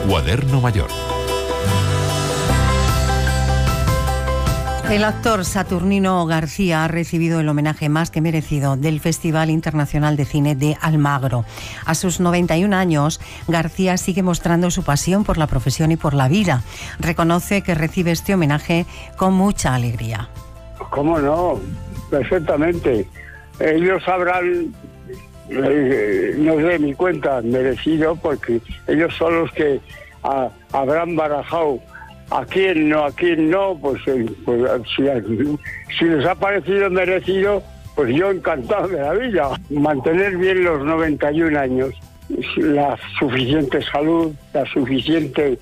Cuaderno Mayor. El actor Saturnino García ha recibido el homenaje más que merecido del Festival Internacional de Cine de Almagro. A sus 91 años, García sigue mostrando su pasión por la profesión y por la vida. Reconoce que recibe este homenaje con mucha alegría. ¿Cómo no? Perfectamente. Ellos habrán, no de mi cuenta, merecido, porque ellos son los que habrán barajado a quién no, pues si les ha parecido merecido, pues yo encantado de la vida. Mantener bien los 91 años, la suficiente salud, la suficiente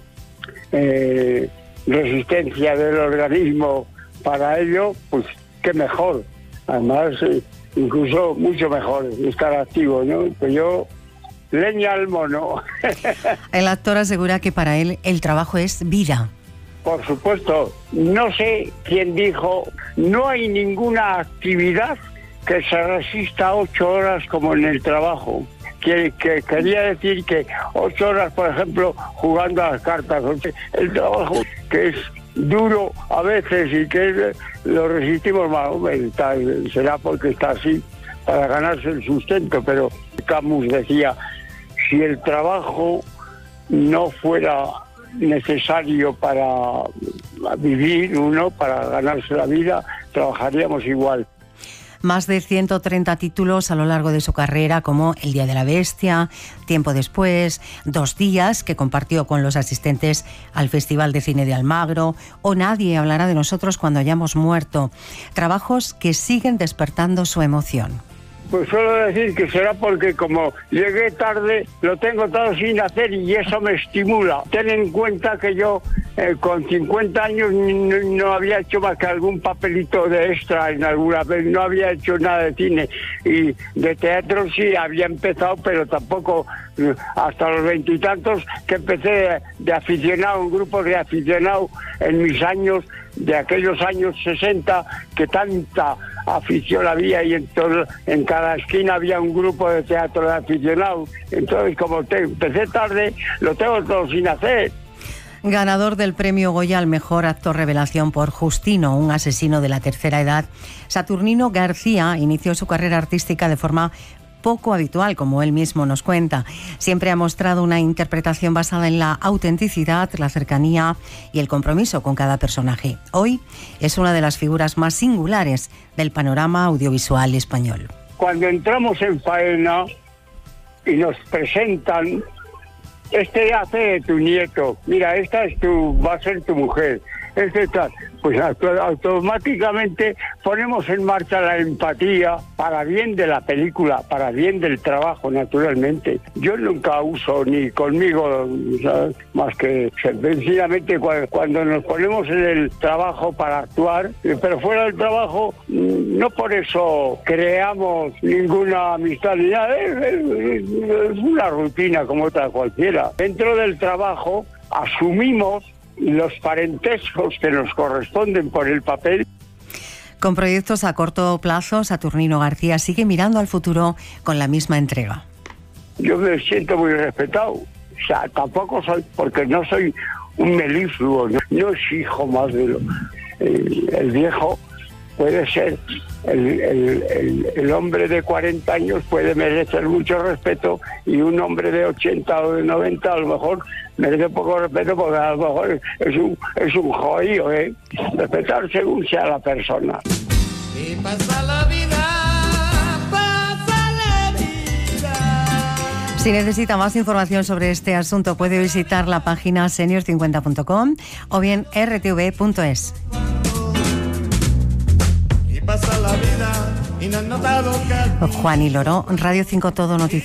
resistencia del organismo para ello, pues qué mejor. Además, incluso mucho mejor estar activo, ¿no? Pues yo, leña al mono. El actor asegura que para él el trabajo es vida. Por supuesto, no sé quién dijo, no hay ninguna actividad que se resista 8 horas como en el trabajo. Que quería decir que 8 horas, por ejemplo, jugando a las cartas. El trabajo que es duro a veces y que lo resistimos más. Será porque está así para ganarse el sustento, pero Camus decía, si el trabajo no fuera necesario para vivir uno, para ganarse la vida, trabajaríamos igual. Más de 130 títulos a lo largo de su carrera, como El Día de la Bestia, Tiempo después, 2 días, que compartió con los asistentes al Festival de Cine de Almagro, o Nadie hablará de nosotros cuando hayamos muerto. Trabajos que siguen despertando su emoción. Pues suelo decir que será porque como llegué tarde, lo tengo todo sin hacer y eso me estimula. Ten en cuenta que yo con 50 años no había hecho más que algún papelito de extra en alguna vez, no había hecho nada de cine. Y de teatro sí había empezado, pero tampoco hasta los 20 y tantos, que empecé de aficionado, un grupo de aficionados en mis años, de aquellos años 60, que tanta afición había y en cada esquina había un grupo de teatro de aficionados. Entonces, como empecé tarde, lo tengo todo sin hacer. Ganador del premio Goya al mejor actor revelación por Justino, un asesino de la tercera edad, Saturnino García inició su carrera artística de forma poco habitual, como él mismo nos cuenta. Siempre ha mostrado una interpretación basada en la autenticidad, la cercanía y el compromiso con cada personaje. Hoy es una de las figuras más singulares del panorama audiovisual español. Cuando entramos en faena y nos presentan, este hace de tu nieto, mira, esta va a ser tu mujer, tal, pues automáticamente ponemos en marcha la empatía para bien de la película, para bien del trabajo, naturalmente. Yo nunca uso ni conmigo, ¿sabes?, más que sencillamente cuando nos ponemos en el trabajo para actuar, pero fuera del trabajo no por eso creamos ninguna amistad ni nada, es una rutina como otra cualquiera. Dentro del trabajo asumimos los parentescos que nos corresponden por el papel. Con proyectos a corto plazo, Saturnino García sigue mirando al futuro con la misma entrega. Yo me siento muy respetado. O sea, tampoco soy, porque no soy un melifluo, no exijo más de lo... El viejo puede ser, el hombre de 40 años puede merecer mucho respeto y un hombre de 80 o de 90 a lo mejor merece poco respeto porque a lo mejor es un jodido, ¿eh? Respetar según sea la persona. Y pasa la vida. Si necesita más información sobre este asunto, puede visitar la página senior50.com o bien rtv.es. Pasa la vida y no has notado que... Juan y Loro, Radio 5 Todo Noticias.